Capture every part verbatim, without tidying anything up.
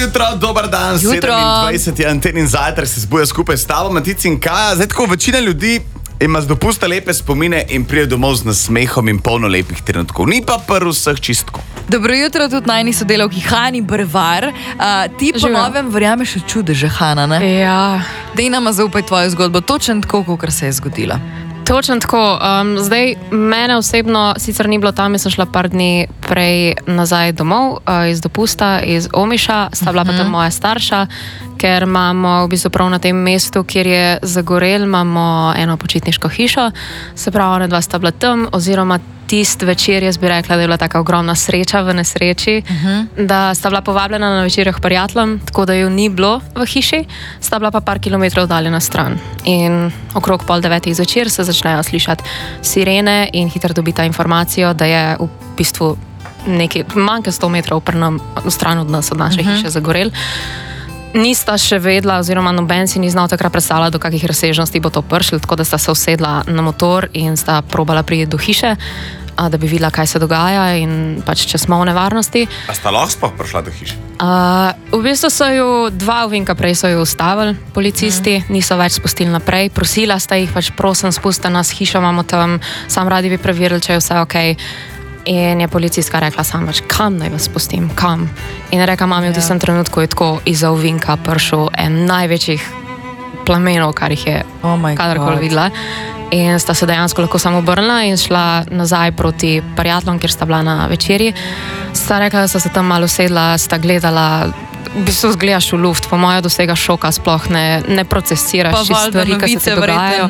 jutro, dober dan, sedemindvajseti Antenin zajtrk se zbuja skupaj s tabo, Matic in Kaja. Zdaj tako, večina ljudi ima z dopusta lepe spomine in pride domov z nasmehom in polno lepih trenutkov. Ni pa prv vseh čistko. Dobro jutro tudi najni sodelavki Hani Brvar. Uh, ti po novem verjameš v čudeže, Hana, ne? Ja. Dej nama zaupaj tvojo zgodbo, točno tako, kot se je zgodila. Točno tako. Um, zdaj, mene osebno sicer ni bilo tam, jaz sem šla par dni prej nazaj domov uh, iz dopusta, iz Omiša, sta bila uh -huh. pa tam moja starša, ker imamo v bistvu prav na tem mestu, kjer je zagorel, imamo eno počitniško hišo, se pravi, ona dva sta bila tam, oziroma tist večer, jaz bi rekla, da je bila taka ogromna sreča v nesreči, uh -huh. da sta bila povabljena na večerjah prijateljem, tako da ju ni bilo v hiši, sta bila pa par kilometrov daljena stran. In okrog pol devetih zvečer se začnejo slišati sirene in hitro dobita informacijo, da je v bistvu nekaj manjka sto metrov prnem stran od nas, od naše uh -huh. hiše zagorel. Nista še vedela, oziroma noben si ni znal takrat predstavljati, do kakih razsežnosti bo to prišlo, tako da sta se usedla na motor in sta probala priti do hiše, da bi videla, kaj se dogaja in pač, če smo v nevarnosti. A sta lahko sploh prišla do hiše? Uh, v bistvu so ju dva ovinka prej so ju ustavili, policisti, mm. niso več spustili naprej, prosila sta jih, pač prosim, spustite nas, hišo imamo tam, sam radi bi preverili, če je vse ok. In je policistka rekla sam več, kam naj vas spustim, kam? In reka, mami, v tistem trenutku je tako iza ovinka prišel en največjih plamenov, kar jih je oh kadarkoli videla. In sta se dejansko lahko samo obrnila in šla nazaj proti prijateljem, kjer sta bila na večerji. Sta rekla, da sta se tam malo sedla, sta gledala, v bistvu zgledaš v luft, po mojo dosega šoka sploh ne, ne procesiraš stvari, ki se ti dogajajo.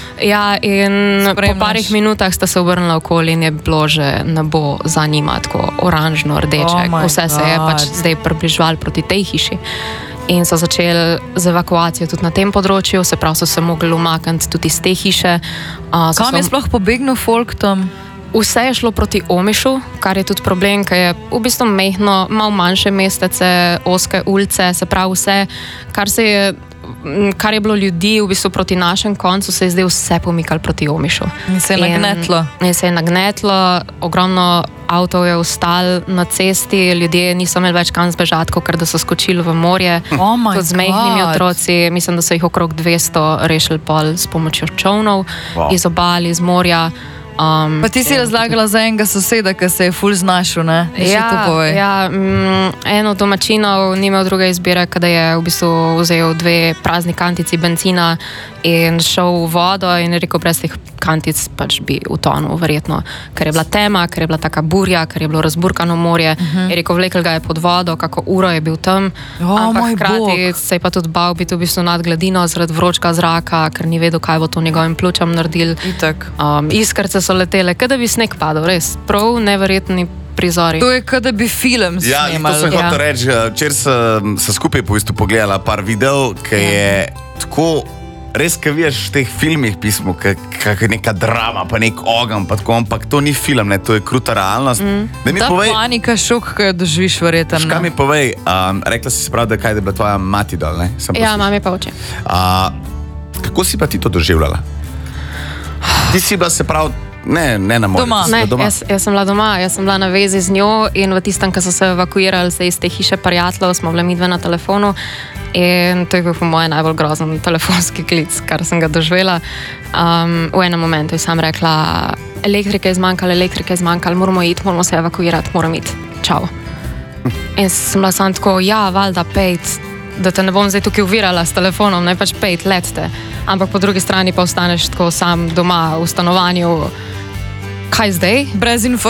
Ja, in Spremnaš. po parih minutah sta se obrnila okoli in je bilo že nebo za njima, tako oranžno, rdeče. Oh Vse se je pač zdaj približvalo proti tej hiši. In so začeli z evakuacijo tudi na tem področju, se pravi, so se mogli umakniti tudi iz te hiše. Uh, Kam je sploh pobegnil folk tam? Vse je šlo proti Omišu, kar je tudi problem, ker je v bistvu mehno, malo manjše mestece, ozke ulice, se pravi vse, kar se je kar je bilo ljudi v bistvu proti našem koncu, se je zdaj vse pomikalo proti Omišu. In se je nagnetlo. In se je nagnetlo, ogromno avtov je ostalo na cesti, ljudje niso imeli več kam zbežati, ker da so skočili v morje. Oh my God. Z majhnimi otroci, mislim, da so jih okrog dvesto rešili pol s pomočjo čolnov, wow. iz obali, iz morja. Um, pa ti si razlagala za enega soseda, ki se je ful znašel, ne? Ja, ja mm, en od domačinov ni imel druge izbire, kada je v bistvu vzel dve prazni kantici benzina in šel v vodo in je rekel, brez teh kantic pač bi utonil, verjetno. Ker je bila tema, ker je bila taka burja, ker je bilo razburkano morje. Uh -huh. Je rekel, vlekel ga je pod vodo, kako uro je bil tam. Oh, ampak hkrati se je pa tudi bal biti v bistvu nad gladino zaradi vročka zraka, ker ni vedel, kaj bo to njegovim pljučam naredil. Um, iskrce so letele, kaj da bi sneg padal, res. Prav neverjetni prizori. To je, kaj da bi film ja, snemali. Ja, to sem ja. hotel reči. Včeraj sem se skupaj po isto pogledala par videov, ki je ja. tako, res, kaj vidiš v teh filmih pismo, kak je neka drama, pa nek ogen, pa tako, ampak to ni film, ne, to je kruta realnost. Mm. Ta povej, panika, šok, ki jo doživiš verjetno. Škaj mi povej, um, rekla si se prav, da kaj, da je bila tvoja mati dol, ne? Sem ja, mami pa oče. Uh, kako si pa ti to doživljala? Ti si bila se prav, ne, ne na morju. Doma. Ne, doma. Jaz, jaz sem bila doma, jaz sem bila na vezi z njo in v tistem, ko so se evakuirali se iz te hiše prijateljev, smo bile midve na telefonu in to je bil po moje najbolj grozen telefonski klic, kar sem ga doživela. Um, v enem momentu sem rekla, elektrike je zmanjkalo, elektrike je zmanjkalo, moramo iti, moramo se evakuirati, moram iti, čau. In sem bila sam tako, ja, valjda, pejt, da te ne bom zdaj tukaj uvirala s telefonom, ne pač pejt, letite. Ampak po drugi strani pa ostaneš tako sam doma v stanovanju. Kaj zdaj? Brez informacij.